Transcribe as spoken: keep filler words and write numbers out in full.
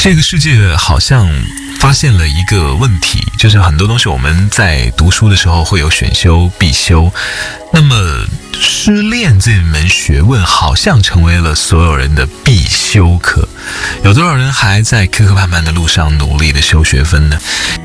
这个世界好像发现了一个问题，就是很多东西我们在读书的时候会有选修必修，那么失恋这门学问好像成为了所有人的必修课。有多少人还在磕磕绊绊的路上努力的修学分呢？